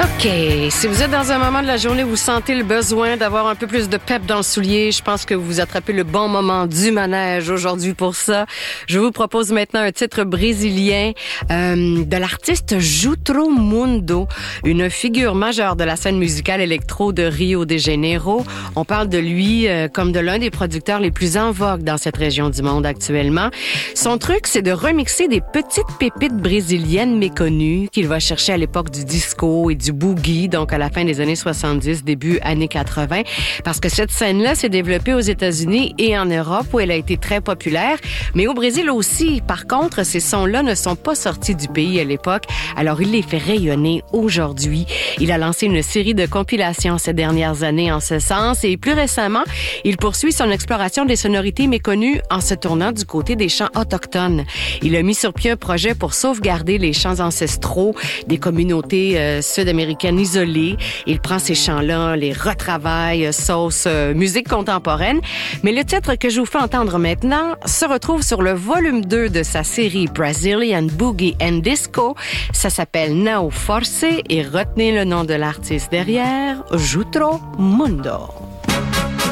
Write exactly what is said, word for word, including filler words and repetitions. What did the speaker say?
OK. Si vous êtes dans un moment de la journée où vous sentez le besoin d'avoir un peu plus de pep dans le soulier, je pense que vous attrapez le bon moment du manège aujourd'hui pour ça. Je vous propose maintenant un titre brésilien euh, de l'artiste Jutro Mundo, une figure majeure de la scène musicale électro de Rio de Janeiro. On parle de lui euh, comme de l'un des producteurs les plus en vogue dans cette région du monde actuellement. Son truc, c'est de remixer des petites pépites brésiliennes méconnues qu'il va chercher à l'époque du disco et du boogie, donc à la fin des années soixante-dix, début années quatre-vingts, parce que cette scène-là s'est développée aux États-Unis et en Europe où elle a été très populaire, mais au Brésil aussi. Par contre, ces sons-là ne sont pas sortis du pays à l'époque, alors il les fait rayonner aujourd'hui. Il a lancé une série de compilations ces dernières années en ce sens et plus récemment, il poursuit son exploration des sonorités méconnues en se tournant du côté des chants autochtones. Il a mis sur pied un projet pour sauvegarder les chants ancestraux des communautés euh, sud-américaines isolées. Il prend ces chants-là, les retravaille, sauce euh, musique contemporaine. Mais le titre que je vous fais entendre maintenant se retrouve sur le volume deux de sa série Brazilian Boogie and Disco. Ça s'appelle Now Force et retenez le nom de l'artiste derrière, Jutro Mundo.